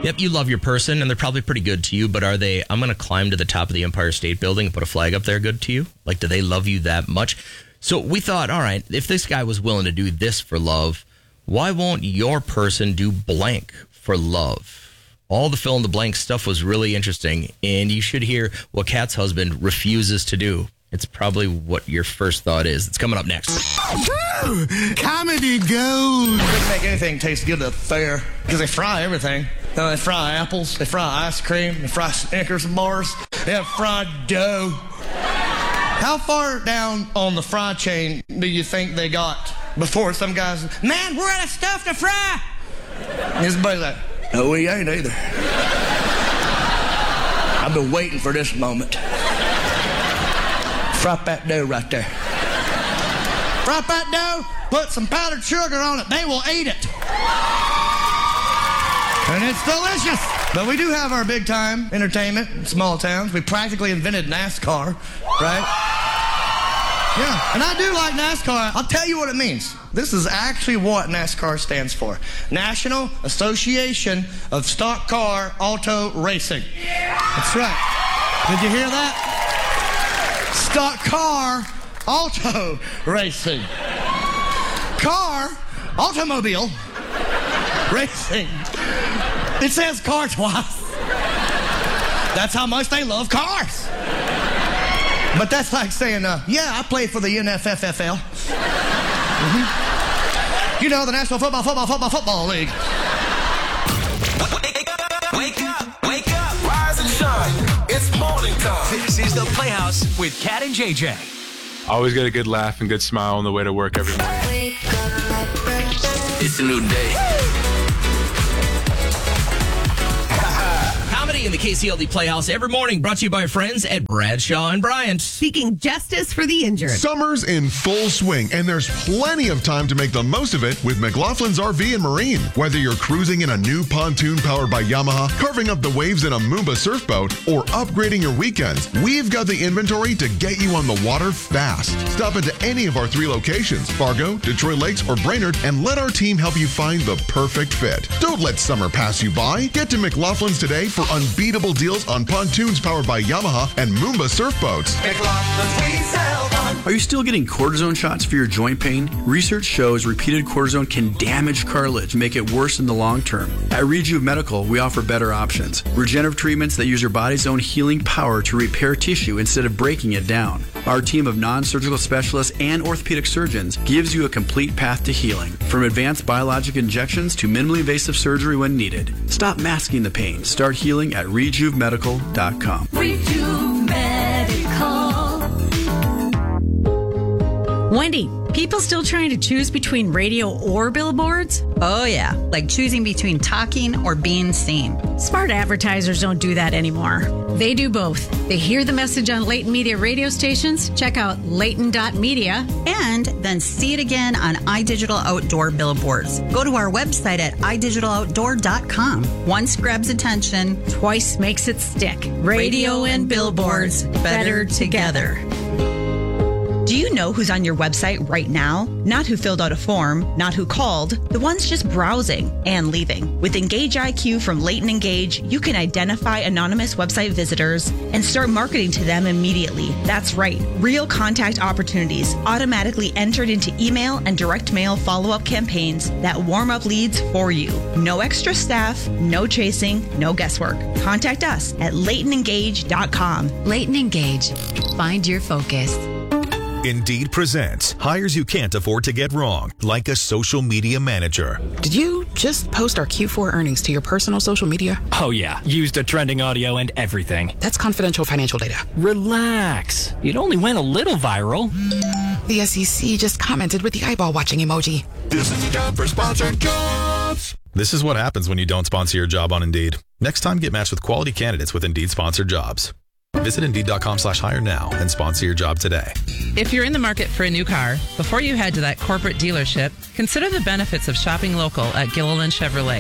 Yep, you love your person, and they're probably pretty good to you, but are they, I'm going to climb to the top of the Empire State Building and put a flag up there good to you? Like, do they love you that much? So we thought, all right, if this guy was willing to do this for love, why won't your person do blank for love? All the fill-in-the-blank stuff was really interesting, and you should hear what Kat's husband refuses to do. It's probably what your first thought is. It's coming up next. Woo! Comedy gold. They can make anything taste good at the fair because they fry everything. They fry apples, they fry ice cream, they fry Snickers bars, they have fried dough. How far down on the fry chain do you think they got before some guys, man, we're out of stuff to fry? And his buddy's like, no, we ain't either. I've been waiting for this moment. Fry that dough right there. Fry that dough, put some powdered sugar on it. They will eat it. And it's delicious. But we do have our big time entertainment in small towns. We practically invented NASCAR, right? Yeah, and I do like NASCAR. I'll tell you what it means. This is actually what NASCAR stands for. National Association of Stock Car Auto Racing. That's right. Did you hear that? Stock Car Auto Racing. Car, automobile, racing. It says car twice. That's how much they love cars. But that's like saying, yeah, I played for the NFFFL. Mm-hmm. You know, the National Football League. Wake up, rise and shine. It's morning time. This is the Playhouse with Kat and JJ. Always get a good laugh and good smile on the way to work every morning. It's a new day. Comedy in the KCLD Playhouse every morning, brought to you by our friends at Bradshaw and Bryant. Seeking justice for the injured. Summer's in full swing, and there's plenty of time to make the most of it with McLaughlin's RV and Marine. Whether you're cruising in a new pontoon powered by Yamaha, carving up the waves in a Moomba surfboat, or upgrading your weekends, we've got the inventory to get you on the water fast. Stop into any of our 3 locations, Fargo, Detroit Lakes, or Brainerd, and let our team help you find the perfect fit. Don't let summer pass you by. Get to McLaughlin's today for unbeatable deals on pontoons powered by Yamaha and Moomba surfboats. Are you still getting cortisone shots for your joint pain? Research shows repeated cortisone can damage cartilage, make it worse in the long term. At Rejuve Medical, we offer better options. Regenerative treatments that use your body's own healing power to repair tissue instead of breaking it down. Our team of non-surgical specialists and orthopedic surgeons gives you a complete path to healing, from advanced biologic injections to minimally invasive surgery when needed. Stop masking the pain. Start healing at RejuveMedical.com. Rejuve Medical. Wendy, people still trying to choose between radio or billboards? Oh, yeah, like choosing between talking or being seen. Smart advertisers don't do that anymore. They do both. They hear the message on Layton Media radio stations, check out Layton.media, and then see it again on iDigital Outdoor billboards. Go to our website at idigitaloutdoor.com. Once grabs attention, twice makes it stick. Radio and billboards, better together. Do you know who's on your website right now? Not who filled out a form, not who called, the ones just browsing and leaving. With Engage IQ from Layton Engage, you can identify anonymous website visitors and start marketing to them immediately. That's right, real contact opportunities automatically entered into email and direct mail follow-up campaigns that warm up leads for you. No extra staff, no chasing, no guesswork. Contact us at LaytonEngage.com. Layton Engage. Find your focus. Indeed presents hires you can't afford to get wrong, like a social media manager. Did you just post our Q4 earnings to your personal social media? Oh yeah, used a trending audio and everything. That's confidential financial data. Relax. It only went a little viral. The SEC just commented with the eyeball watching emoji. This is time for sponsored jobs. This is what happens when you don't sponsor your job on Indeed. Next time, get matched with quality candidates with Indeed sponsored jobs. Visit Indeed.com/hire now and sponsor your job today. If you're in the market for a new car, before you head to that corporate dealership, consider the benefits of shopping local at Gilliland Chevrolet.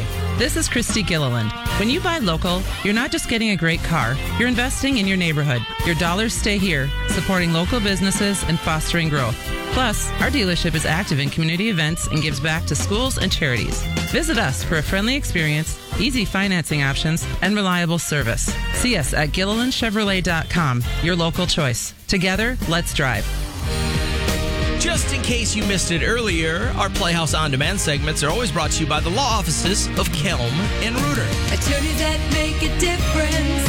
This is Christy Gilliland. When you buy local, you're not just getting a great car, you're investing in your neighborhood. Your dollars stay here, supporting local businesses and fostering growth. Plus, our dealership is active in community events and gives back to schools and charities. Visit us for a friendly experience, easy financing options, and reliable service. See us at GillilandChevrolet.com, your local choice. Together, let's drive. Just in case you missed it earlier, our Playhouse On Demand segments are always brought to you by the law offices of Kelm and Reuter. Attorneys that make a difference.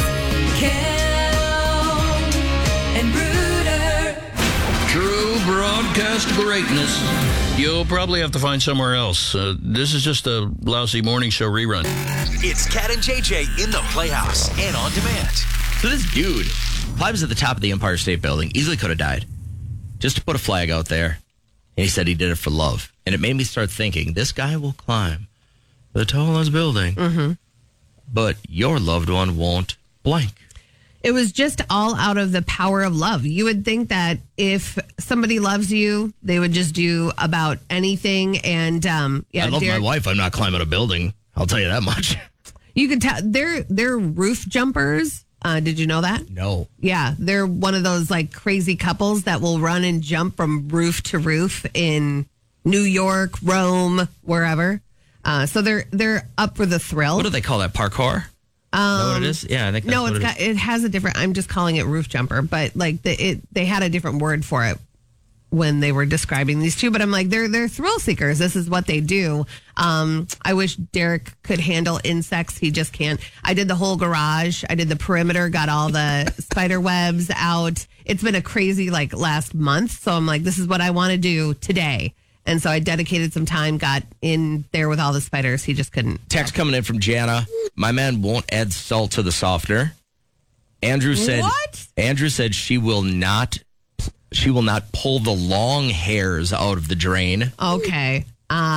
Kelm and Reuter. True broadcast greatness. You'll probably have to find somewhere else. This is just a lousy morning show rerun. It's Cat and JJ in the Playhouse and on demand. So this dude climbs at the top of the Empire State Building. Easily could have died. Just to put a flag out there. And he said he did it for love. And it made me start thinking, this guy will climb the tallest building. Mm-hmm. But your loved one won't blank. It was just all out of the power of love. You would think that if somebody loves you, they would just do about anything. And I love my wife. I'm not climbing a building. I'll tell you that much. You can tell they're roof jumpers. Did you know that? No. Yeah, they're one of those like crazy couples that will run and jump from roof to roof in New York, Rome, wherever. So they're up for the thrill. What do they call that? Parkour? Is that what it is? Yeah, I think that's what it is. It has a different. I'm just calling it roof jumper, but like they had a different word for it when they were describing these two. But I'm like, they're thrill seekers. This is what they do. I wish Derek could handle insects. He just can't. I did the whole garage. I did the perimeter. Got all the spider webs out. It's been a crazy like last month. So I'm like, this is what I want to do today. And so I dedicated some time, got in there with all the spiders. He just couldn't. Text coming in from Jana. My man won't add salt to the softener. Andrew said. What? Andrew said she will not pull the long hairs out of the drain. Okay.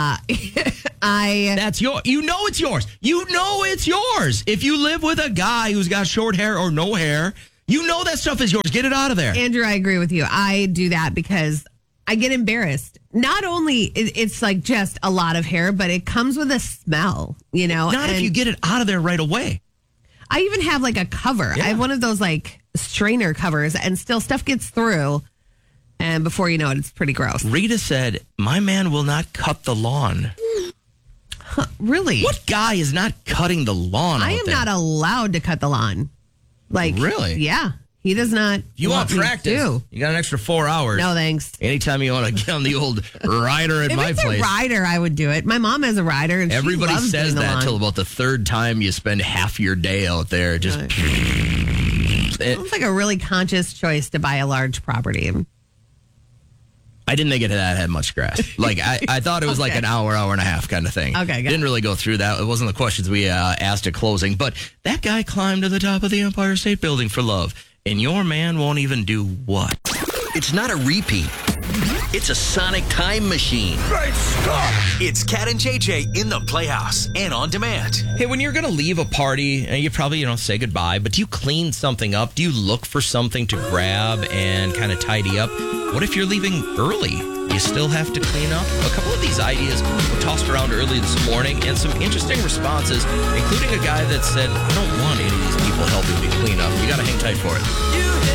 That's your. You know it's yours. You know it's yours. If you live with a guy who's got short hair or no hair, you know that stuff is yours. Get it out of there. Andrew, I agree with you. I do that because I get embarrassed. Not only it's like just a lot of hair, but it comes with a smell, you know. Not if you get it out of there right away. I even have like a cover. Yeah. I have one of those like strainer covers, and still stuff gets through. And before you know it, it's pretty gross. Rita said, my man will not cut the lawn. Huh, really? What guy is not cutting the lawn I out am there? not allowed to cut the lawn. Like, really? Yeah. He does not. You want me practice? to. You got an extra 4 hours. No, thanks. Anytime you want to get on the old rider at If my it's place. a rider, I would do it. My mom has a rider, and Everybody she loves says doing the that lawn. till about the third time you spend half your day out there. Just It's like a really conscious choice to buy a large property. I didn't think it had much grass. Like I thought it was like an hour and a half kind of thing. Okay, got didn't really go through that. It wasn't the questions we asked at closing. But that guy climbed to the top of the Empire State Building for love, and your man won't even do what? It's not a repeat. It's a sonic time machine. Great Scott! It's Cat and JJ in the Playhouse and on demand. Hey, when you're going to leave a party, you probably, say goodbye, but do you clean something up? Do you look for something to grab and kind of tidy up? What if you're leaving early? You still have to clean up? A couple of these ideas were tossed around early this morning, and some interesting responses, including a guy that said, I don't want any of these people helping me clean up. You got to hang tight for it.